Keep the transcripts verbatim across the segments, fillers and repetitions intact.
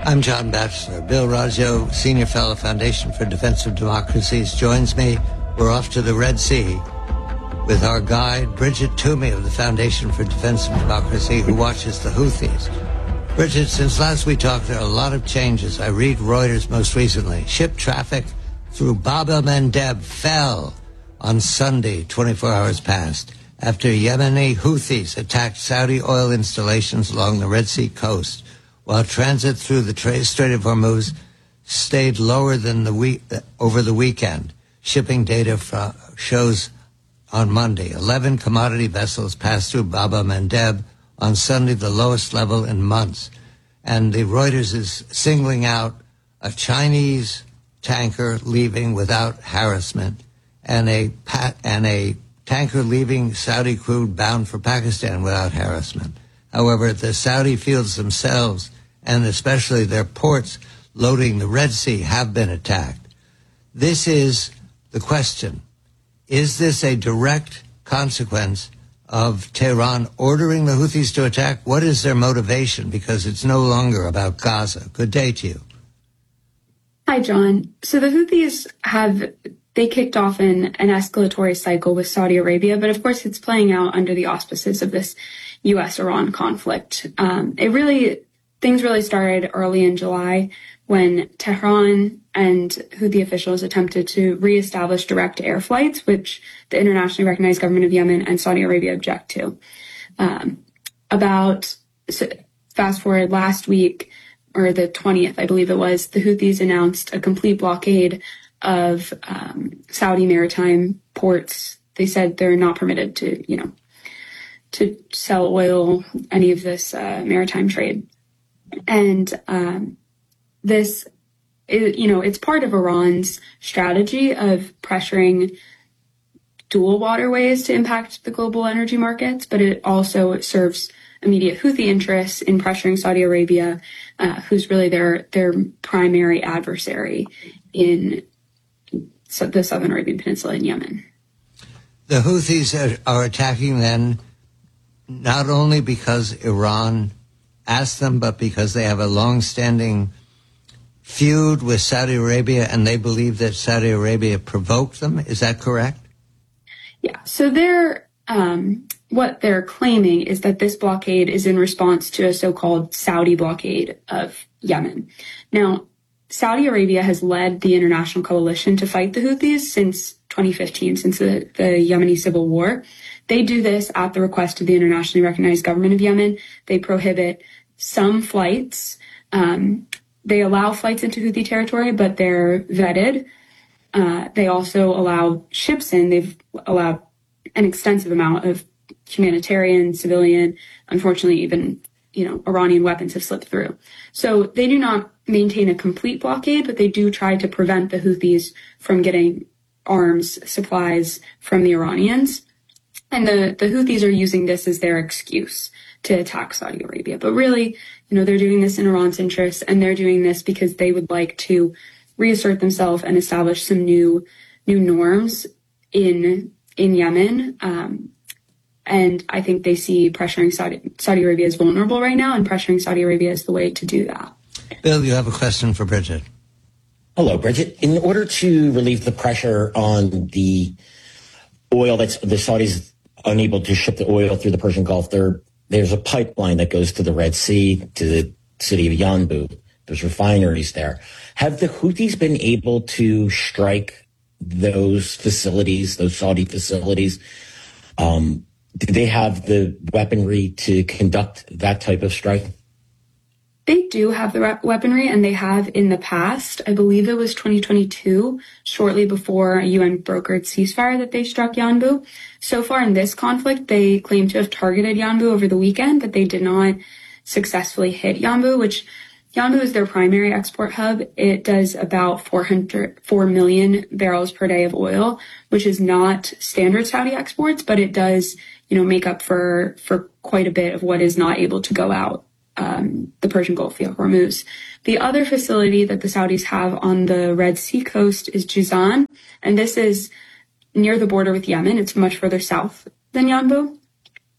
I'm John Batchelor. Bill Raggio, Senior Fellow, Foundation for Defense of Democracies, joins me. We're off to the Red Sea with our guide, Bridget Toomey of the Foundation for Defense of Democracy, who watches the Houthis. Bridget, since last we talked, there are a lot of changes. I read Reuters most recently. Ship traffic through Bab el-Mandeb fell on Sunday, twenty-four hours past, after Yemeni Houthis attacked Saudi oil installations along the Red Sea coast, while transit through the Strait of Hormuz stayed lower than the week, over the weekend. Shipping data from, shows on Monday, eleven commodity vessels passed through Bab el-Mandeb on Sunday, the lowest level in months. And the Reuters is singling out a Chinese tanker leaving without harassment and a and a tanker leaving Saudi crude bound for Pakistan without harassment. However, the Saudi fields themselves, and especially their ports loading the Red Sea, have been attacked. This is the question. Is this a direct consequence of Tehran ordering the Houthis to attack? What is their motivation? Because it's no longer about Gaza. Good day to you. Hi, John. So the Houthis have, they kicked off an, an escalatory cycle with Saudi Arabia, but of course it's playing out under the auspices of this U S Iran conflict. Um, it really, things really started early in July when Tehran and Houthi officials attempted to reestablish direct air flights, which the internationally recognized government of Yemen and Saudi Arabia object to. Um, about, so fast forward last week, or the twentieth, I believe it was, the Houthis announced a complete blockade of um, Saudi maritime ports. They said they're not permitted to, you know, to sell oil, any of this uh, maritime trade. And um, this, it, you know, it's part of Iran's strategy of pressuring dual waterways to impact the global energy markets, but it also serves immediate Houthi interests in pressuring Saudi Arabia, uh, who's really their their primary adversary in so the Southern Arabian Peninsula in Yemen. The Houthis are, are attacking then not only because Iran asked them, but because they have a long-standing feud with Saudi Arabia, and they believe that Saudi Arabia provoked them. Is that correct? Yeah. So they're um, what they're claiming is that this blockade is in response to a so-called Saudi blockade of Yemen. Now, Saudi Arabia has led the international coalition to fight the Houthis since twenty fifteen, since the, the Yemeni civil war. They do this at the request of the internationally recognized government of Yemen. They prohibit some flights. Um, they allow flights into Houthi territory, but they're vetted. Uh, they also allow ships in. They've allowed an extensive amount of humanitarian, civilian, unfortunately even, you know, Iranian weapons have slipped through. So they do not maintain a complete blockade, but they do try to prevent the Houthis from getting arms, supplies from the Iranians. And the, the Houthis are using this as their excuse to attack Saudi Arabia. But really, you know, they're doing this in Iran's interests, and they're doing this because they would like to reassert themselves and establish some new new norms in in Yemen. Um, and I think they see pressuring Saudi, Saudi Arabia as vulnerable right now, and pressuring Saudi Arabia is the way to do that. Bill, you have a question for Bridget. Hello, Bridget. In order to relieve the pressure on the oil that's the Saudis unable to ship the oil through the Persian Gulf, there there's a pipeline that goes to the Red Sea, to the city of Yanbu. There's refineries there. Have the Houthis been able to strike those facilities, those Saudi facilities? Um, do they have the weaponry to conduct that type of strike? They do have the weaponry, and they have in the past. I believe it was twenty twenty-two, shortly before a U N-brokered ceasefire, that they struck Yanbu. So far in this conflict, they claim to have targeted Yanbu over the weekend, but they did not successfully hit Yanbu, which Yanbu is their primary export hub. It does about four hundred, four million barrels per day of oil, which is not standard Saudi exports, but it does, you know, make up for, for quite a bit of what is not able to go out Um, the Persian Gulf via Hormuz. The other facility that the Saudis have on the Red Sea coast is Jizan, and this is near the border with Yemen. It's much further south than Yanbu.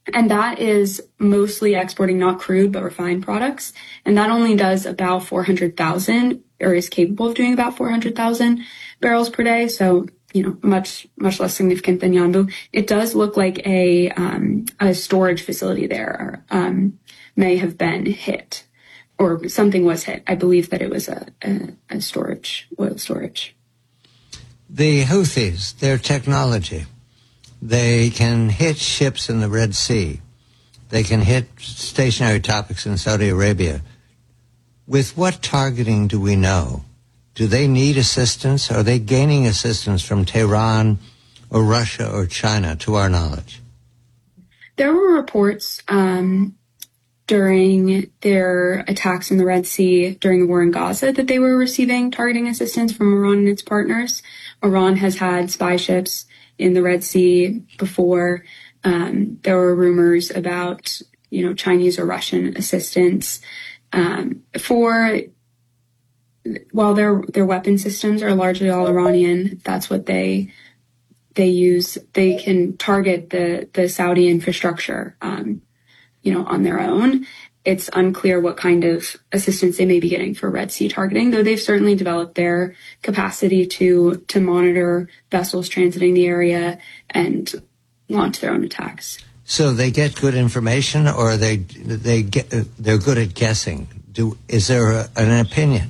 And that is mostly exporting not crude, but refined products. And that only does about four hundred thousand, or is capable of doing about four hundred thousand barrels per day. So, you know, much, much less significant than Yanbu. It does look like a, um, a storage facility there, um, may have been hit, or something was hit. I believe that it was a, a, a storage, oil storage. The Houthis, their technology, they can hit ships in the Red Sea. They can hit stationary topics in Saudi Arabia. With what targeting do we know? Do they need assistance? Are they gaining assistance from Tehran or Russia or China, to our knowledge? There were reports um, during their attacks in the Red Sea during the war in Gaza that they were receiving targeting assistance from Iran and its partners. Iran has had spy ships in the Red Sea before. Um, there were rumors about, you know, Chinese or Russian assistance. Um, for, while their, their weapon systems are largely all Iranian, that's what they, they use. They can target the, the Saudi infrastructure, um, you know, on their own. It's unclear what kind of assistance they may be getting for Red Sea targeting, though they've certainly developed their capacity to to monitor vessels transiting the area and launch their own attacks. So they get good information, or they they get they're good at guessing. Do is there a, an opinion?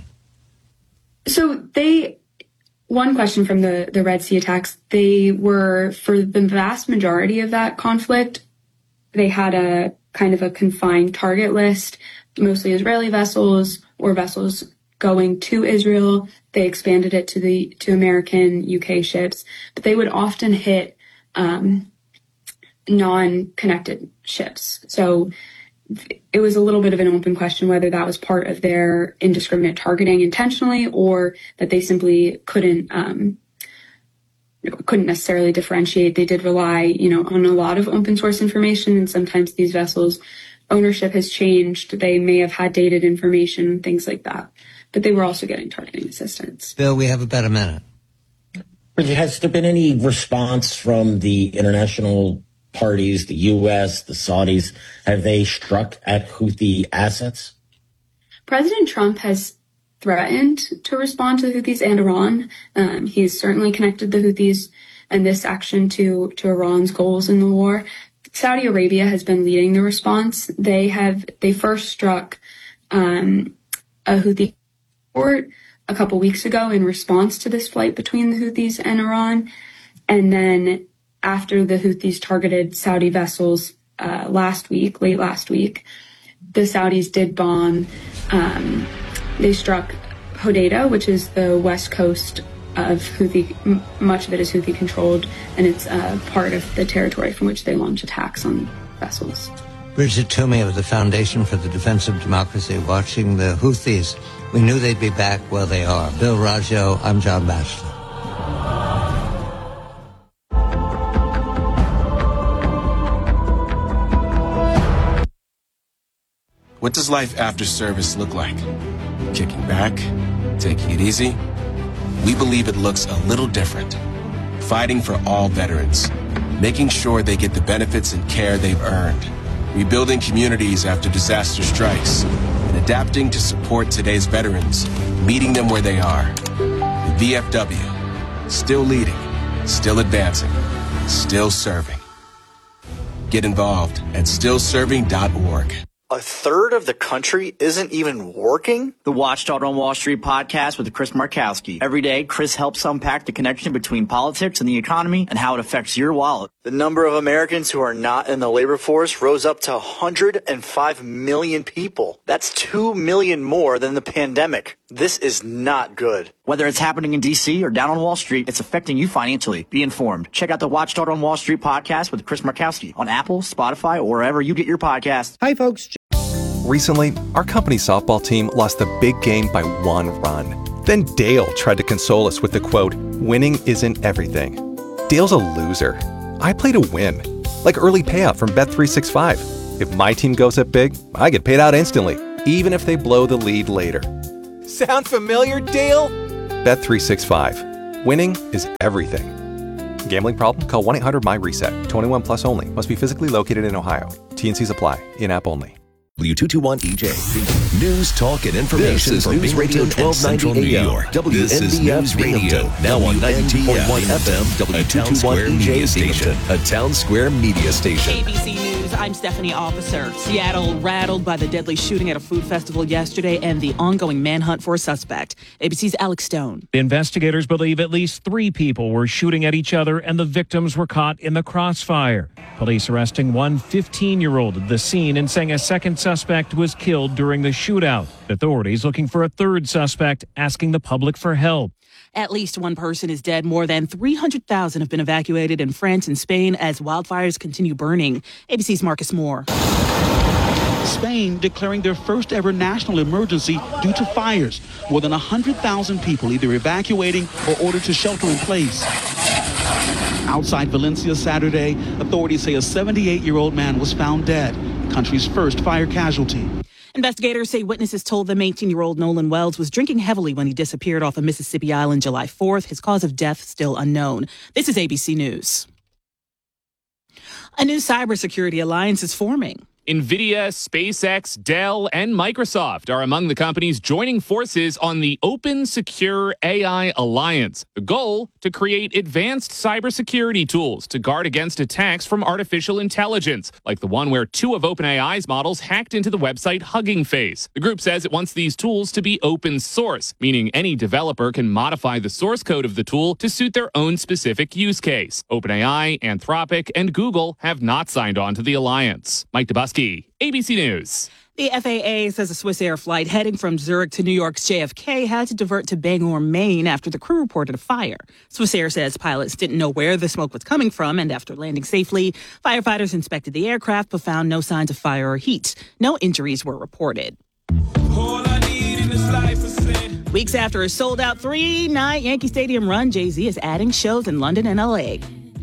So they. One question from the the Red Sea attacks: they were, for the vast majority of that conflict, they had a kind of a confined target list, mostly Israeli vessels or vessels going to Israel. They expanded it to the to American, U K ships, but they would often hit um, non-connected ships. So it was a little bit of an open question whether that was part of their indiscriminate targeting intentionally, or that they simply couldn't um, couldn't necessarily differentiate. They did rely, you know, on a lot of open source information, and sometimes these vessels' ownership has changed. They may have had dated information, things like that. But they were also getting targeting assistance. Bill, we have about a minute. Has there been any response from the international parties, the U S, the Saudis? Have they struck at Houthi assets? President Trump has threatened to respond to the Houthis and Iran. Um, he's certainly connected the Houthis and this action to, to Iran's goals in the war. Saudi Arabia has been leading the response. They have, they first struck um, a Houthi port a couple weeks ago in response to this flight between the Houthis and Iran. And then after the Houthis targeted Saudi vessels uh, last week, late last week, the Saudis did bomb um, They struck Hodeidah, which is the west coast of Houthi. M- much of it is Houthi controlled, and it's uh, part of the territory from which they launch attacks on vessels. Bridget Toomey of the Foundation for the Defense of Democracy, watching the Houthis. We knew they'd be back. Well, they are. Bill Raggio, I'm John Batchelor. What does life after service look like? Kicking back? Taking it easy? We believe it looks a little different. Fighting for all veterans. Making sure they get the benefits and care they've earned. Rebuilding communities after disaster strikes. And adapting to support today's veterans. Meeting them where they are. The V F W. Still leading. Still advancing. Still serving. Get involved at still serving dot org. A third of the country isn't even working? The Watchdog on Wall Street podcast with Chris Markowski. Every day, Chris helps unpack the connection between politics and the economy and how it affects your wallet. The number of Americans who are not in the labor force rose up to one hundred five million people. That's two million more than the pandemic. This is not good. Whether it's happening in D C or down on Wall Street, it's affecting you financially. Be informed. Check out the Watchdog on Wall Street podcast with Chris Markowski on Apple, Spotify, or wherever you get your podcasts. Hi, folks. Recently, our company softball team lost the big game by one run. Then Dale tried to console us with the quote, "Winning isn't everything." Dale's a loser. I play to win. Like early payout from Bet three sixty-five. If my team goes up big, I get paid out instantly, even if they blow the lead later. Sound familiar, Dale? Bet three sixty-five. Winning is everything. Gambling problem? Call one eight hundred M Y reset. twenty-one plus only. Must be physically located in Ohio. T and C's apply. In-app only. W two twenty-one E J. News, talk, and information this is for News Radio twelve ninety New York. W N B F This is News Radio. Now on ninety-two point one F M, W two twenty-one E J Station, a Town Square media station. A B C News, I'm Stephanie Officer. Seattle rattled by the deadly shooting at a food festival yesterday and the ongoing manhunt for a suspect. A B C's Alex Stone. Investigators believe at least three people were shooting at each other and the victims were caught in the crossfire. Police arresting one fifteen-year-old at the scene and saying a second suspect was killed during the shootout. Authorities looking for a third suspect, asking the public for help. At least one person is dead. More than three hundred thousand have been evacuated in France and Spain as wildfires continue burning. A B C's Marcus Moore. Spain declaring their first ever national emergency due to fires. More than one hundred thousand people either evacuating or ordered to shelter in place. Outside Valencia Saturday, authorities say a seventy-eight-year-old man was found dead, country's first fire casualty. Investigators say witnesses told them eighteen-year-old Nolan Wells was drinking heavily when he disappeared off of Mississippi Island July fourth. His cause of death still unknown. This is A B C News. A new cybersecurity alliance is forming. NVIDIA, SpaceX, Dell, and Microsoft are among the companies joining forces on the Open Secure A I Alliance. The goal, to create advanced cybersecurity tools to guard against attacks from artificial intelligence, like the one where two of OpenAI's models hacked into the website Hugging Face. The group says it wants these tools to be open source, meaning any developer can modify the source code of the tool to suit their own specific use case. OpenAI, Anthropic, and Google have not signed on to the alliance. Mike Dubusky, A B C News. The F A A says a Swiss Air flight heading from Zurich to New York's J F K had to divert to Bangor, Maine after the crew reported a fire. Swiss Air says pilots didn't know where the smoke was coming from, and after landing safely, firefighters inspected the aircraft but found no signs of fire or heat. No injuries were reported. Weeks after a sold-out three-night Yankee Stadium run, Jay-Z is adding shows in London and L A.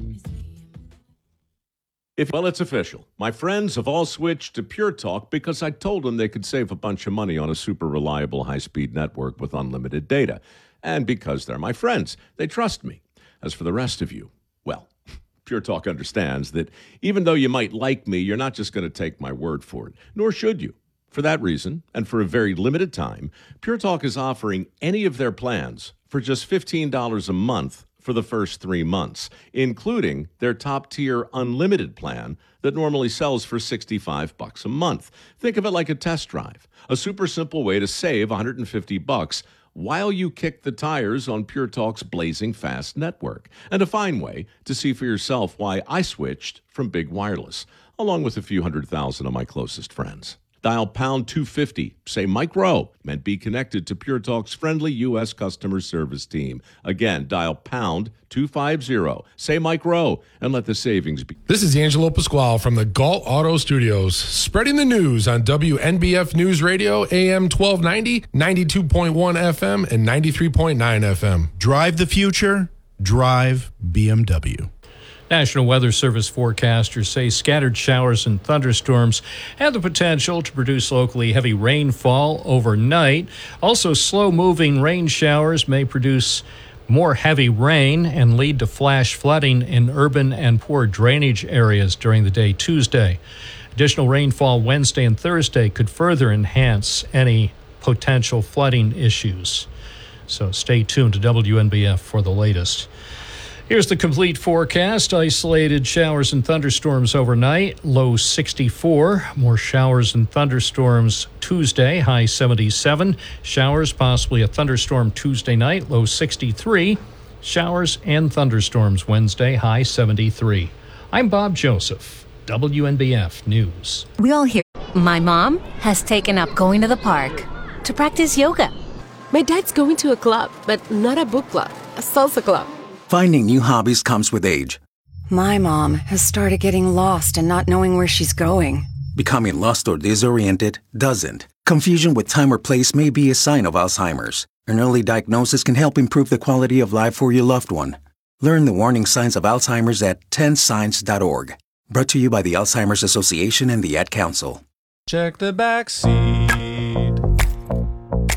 If, well, it's official. My friends have all switched to Pure Talk because I told them they could save a bunch of money on a super reliable high-speed network with unlimited data. And because they're my friends, they trust me. As for the rest of you, well, Pure Talk understands that even though you might like me, you're not just going to take my word for it, nor should you. For that reason, and for a very limited time, Pure Talk is offering any of their plans for just fifteen dollars a month for the first three months, including their top-tier unlimited plan that normally sells for sixty-five bucks a month. Think of it like a test drive, a super simple way to save one hundred fifty bucks while you kick the tires on Pure Talk's blazing fast network, and a fine way to see for yourself why I switched from big wireless, along with a few hundred thousand of my closest friends. Dial pound two fifty, say Mike Rowe, and be connected to Pure Talk's friendly U S customer service team. Again, dial pound two fifty, say Mike Rowe, and let the savings be. This is Angelo Pasquale from the Galt Auto Studios, spreading the news on W N B F News Radio, A M twelve ninety, ninety-two point one F M, and ninety-three point nine F M. Drive the future, drive B M W. National Weather Service forecasters say scattered showers and thunderstorms have the potential to produce locally heavy rainfall overnight. Also, slow-moving rain showers may produce more heavy rain and lead to flash flooding in urban and poor drainage areas during the day Tuesday. Additional rainfall Wednesday and Thursday could further enhance any potential flooding issues. So stay tuned to W N B F for the latest. Here's the complete forecast. Isolated showers and thunderstorms overnight, low sixty-four. More showers and thunderstorms Tuesday, high seventy-seven. Showers, possibly a thunderstorm Tuesday night, low sixty-three. Showers and thunderstorms Wednesday, high seventy-three. I'm Bob Joseph, W N B F News. We all hear my mom has taken up going to the park to practice yoga. My dad's going to a club, but not a book club, a salsa club. Finding new hobbies comes with age. My mom has started getting lost and not knowing where she's going. Becoming lost or disoriented doesn't. Confusion with time or place may be a sign of Alzheimer's. An early diagnosis can help improve the quality of life for your loved one. Learn the warning signs of Alzheimer's at ten signs dot org. Brought to you by the Alzheimer's Association and the Ad Council. Check the back seat. Check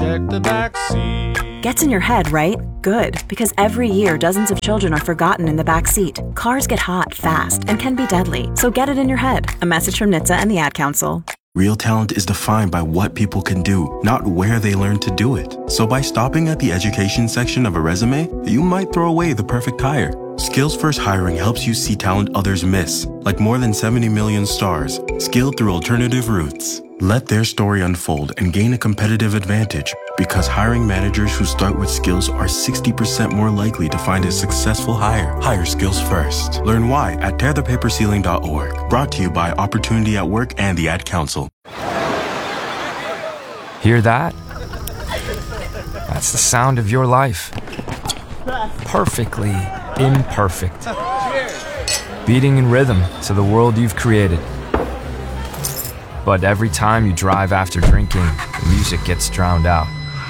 Check the back seat. Gets in your head, right? Good, because every year dozens of children are forgotten in the back seat. Cars get hot fast and can be deadly, so get it in your head. A message from N H T S A and the Ad Council. Real talent is defined by what people can do, not where they learn to do it. So by stopping at the education section of a resume, you might throw away the perfect hire. Skills First Hiring helps you see talent others miss, like more than seventy million stars, skilled through alternative routes. Let their story unfold and gain a competitive advantage, because hiring managers who start with skills are sixty percent more likely to find a successful hire. Hire skills first. Learn why at tear the paper ceiling dot org. Brought to you by Opportunity at Work and the Ad Council. Hear that? That's the sound of your life. Perfectly imperfect. Beating in rhythm to the world you've created. But every time you drive after drinking, the music gets drowned out.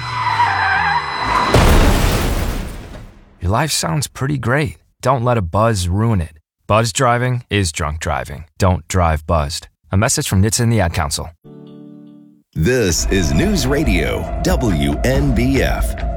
Your life sounds pretty great. Don't let a buzz ruin it. Buzz driving is drunk driving. Don't drive buzzed. A message from N H T S A and the Ad Council. This is News Radio W N B F.